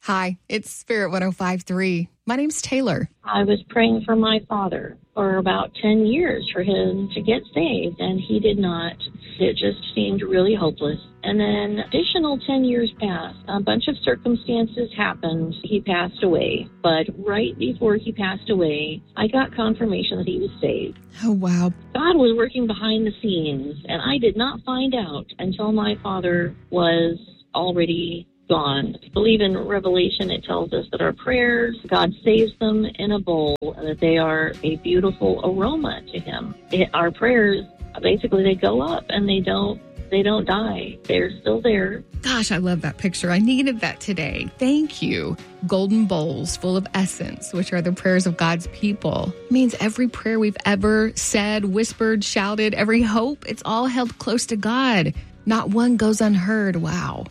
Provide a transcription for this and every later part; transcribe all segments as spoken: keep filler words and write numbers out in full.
Hi, it's Spirit one oh five point three. My name's Taylor. I was praying for my father for about ten years for him to get saved, and he did not. It just seemed really hopeless. And then additional ten years passed. A bunch of circumstances happened. He passed away. But right before he passed away, I got confirmation that he was saved. Oh, wow. God was working behind the scenes, and I did not find out until my father was already gone. I believe in Revelation it tells us that our prayers, God saves them in a bowl, and that they are a beautiful aroma to him. It, our prayers, basically, they go up and they don't they don't die. They're still there. Gosh, I love that picture. I needed that today. Thank you. Golden bowls full of essence, which are the prayers of God's people. It means every prayer we've ever said, whispered, shouted, every hope, it's all held close to God. Not one goes unheard. Wow.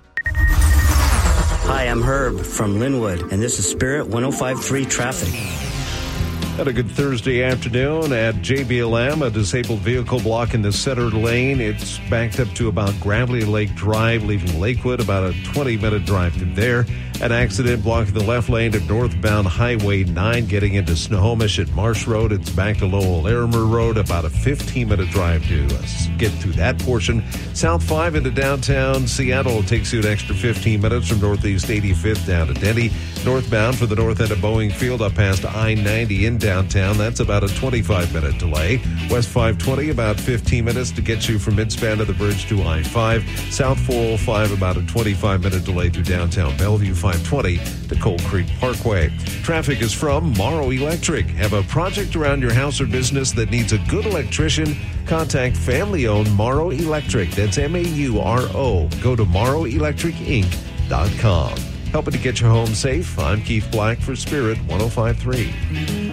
Hi, I'm Herb from Linwood, and this is Spirit one oh five point three Traffic. Had a good Thursday afternoon at J B L M, a disabled vehicle block in the center lane. It's backed up to about Gravely Lake Drive, leaving Lakewood, about a twenty-minute drive through there. An accident blocking the left lane of northbound Highway nine, getting into Snohomish at Marsh Road. It's back to Lowell Larimer Road, about a fifteen-minute drive to uh, get through that portion. South five into downtown Seattle takes you an extra fifteen minutes from Northeast eighty-fifth down to Denny. Northbound for the north end of Boeing Field up past I ninety in downtown. That's about a twenty-five minute delay. West five twenty, about fifteen minutes to get you from Midspan to the bridge to I five. South four oh five, about a twenty-five minute delay through downtown Bellevue, five twenty to Cold Creek Parkway. Traffic is from Morrow Electric. Have a project around your house or business that needs a good electrician? Contact family-owned Morrow Electric. That's M A U R O. Go to morrow electric inc dot com. Helping to get your home safe, I'm Keith Black for Spirit one oh five point three.